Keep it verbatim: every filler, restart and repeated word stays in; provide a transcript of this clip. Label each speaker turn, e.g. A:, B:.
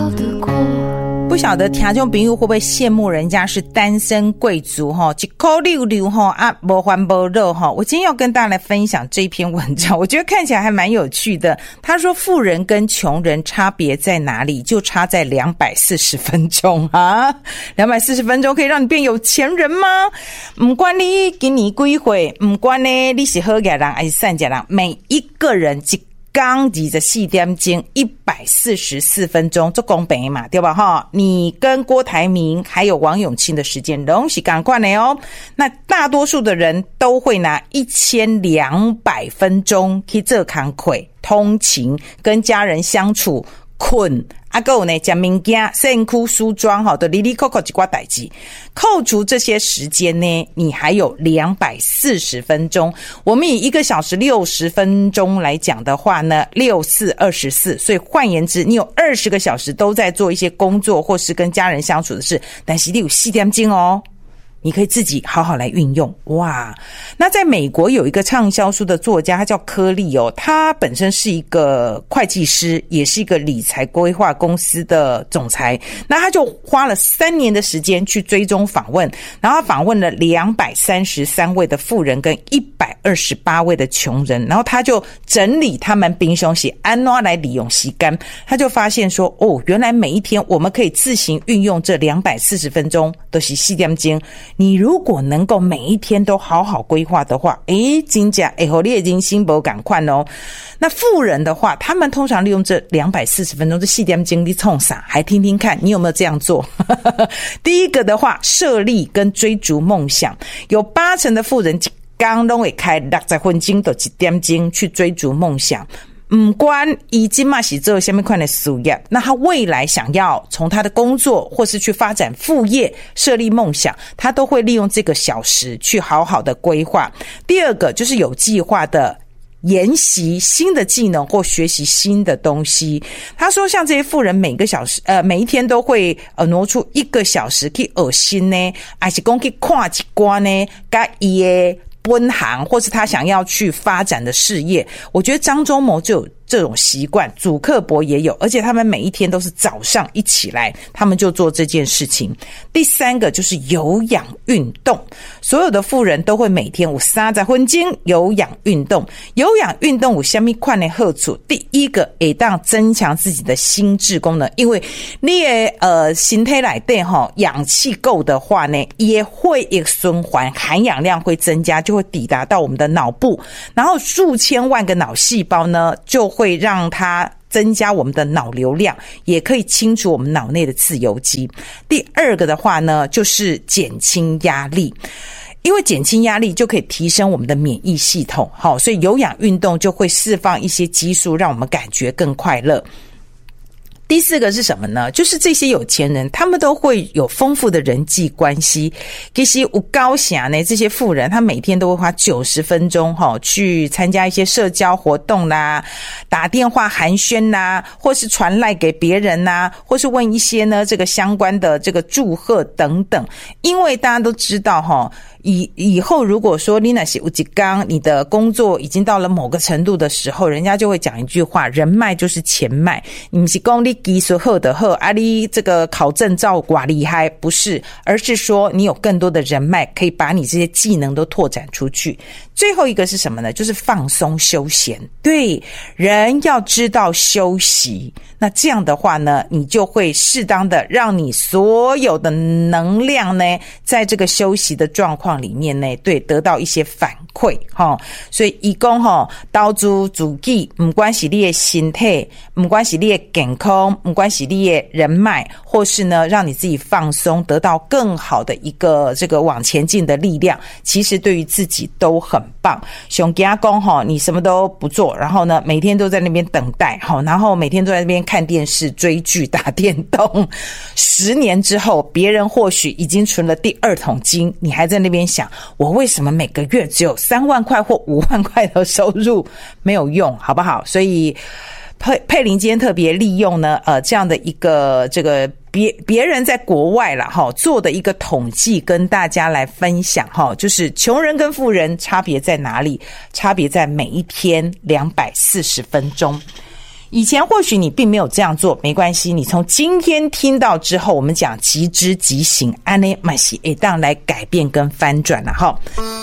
A: 得过。
B: 不晓得听众朋友会不会羡慕人家是单身贵族齁，一口六六齁啊，没欢没乐齁。我今天要跟大家来分享这一篇文章，我觉得看起来还蛮有趣的。他说富人跟穷人差别在哪里？就差在两百四十分钟啊！两百四十分钟可以让你变有钱人吗？不管你给你几岁，不管呢你是好家人还是善家人，每一个人一刚二十四点钟一百四十四分钟，这公平嘛，对吧哈？你跟郭台铭还有王永庆的时间都是赶快的哦。那大多数的人都会拿一千两百分钟去做工课、通勤、跟家人相处、困。啊，还有呢，吃物件、身躯梳妆哈，都里里扣扣几挂代志。扣除这些时间呢，你还有两百四十分钟。我们以一个小时六十分钟来讲的话呢，六四二十四，所以换言之，你有二十个小时都在做一些工作或是跟家人相处的事，但是你有四点钟哦。你可以自己好好来运用。哇，那在美国有一个畅销书的作家，他叫柯利哦，他本身是一个会计师，也是一个理财规划公司的总裁。那他就花了三年的时间去追踪访问，然后访问了两百三十三位的富人跟一百二十八位的穷人，然后他就整理他们平常是安怎来利用时间。他就发现说，哦，原来每一天我们可以自行运用这两百四十分钟，都是四点钟。你如果能够每一天都好好规划的话，诶，真的会让你的人生不赶快哦。那富人的话，他们通常利用这两百四十分钟，这四点钟你冲啥？还听听看你有没有这样做。第一个的话，设立跟追逐梦想，有八成的富人刚都会开六十分钟到一点钟去追逐梦想。不管他现在是做什么款的事业，那他未来想要从他的工作或是去发展副业设立梦想，他都会利用这个小时去好好的规划。第二个就是有计划的研习新的技能或学习新的东西。他说像这些富人每个小时呃每一天都会呃挪出一个小时去学新呢，还是说去看一关呢跟他的本行或是他想要去发展的事业。我觉得张忠谋就有这种习惯，祖克伯也有，而且他们每一天都是早上一起来他们就做这件事情。第三个就是有氧运动，所有的富人都会每天有三十分钟有氧运动。有氧运动有什么款的好处？第一个会当增强自己的心智功能，因为你的呃身体内底齁氧气够的话呢，也会一循环，含氧量会增加，就会抵达到我们的脑部，然后数千万个脑细胞呢就会让它增加我们的脑流量，也可以清除我们脑内的自由基。第二个的话呢，就是减轻压力。因为减轻压力就可以提升我们的免疫系统，好，所以有氧运动就会释放一些激素，让我们感觉更快乐。第四个是什么呢？就是这些有钱人他们都会有丰富的人际关系。其实有高霞呢，这些富人他每天都会花九十分钟齁去参加一些社交活动啦，打电话寒暄啦，或是传赖给别人啦，或是问一些呢这个相关的这个祝贺等等。因为大家都知道齁，以以后如果说你那是有一天你的工作已经到了某个程度的时候，人家就会讲一句话，人脉就是钱脉。你不是说你技术好的好啊，你这个考证照多厉害，不是，而是说你有更多的人脉可以把你这些技能都拓展出去。最后一个是什么呢？就是放松休闲。对，人要知道休息，那这样的话呢，你就会适当的让你所有的能量呢在这个休息的状况里面呢，对，得到一些反馈齁。所以他说齁，投资自己不管是你的身体，不管是你的健康，不管是你的人脉，或是呢让你自己放松，得到更好的一个这个往前进的力量，其实对于自己都很棒。熊给他讲齁，你什么都不做，然后呢每天都在那边等待齁，然后每天都在那边看电视追剧打电动，十年之后别人或许已经存了第二桶金，你还在那边想我为什么每个月只有三万块或五万块的收入，没有用，好不好？所以佩佩玲今天特别利用呢呃这样的一个这个别别人在国外啦齁做的一个统计，跟大家来分享齁，就是穷人跟富人差别在哪里？差别在每一天两百四十分钟。 以前或许你并没有这样做，没关系，你从今天听到之后，我们讲即知即行，安内马西诶当来改变跟翻转了哈。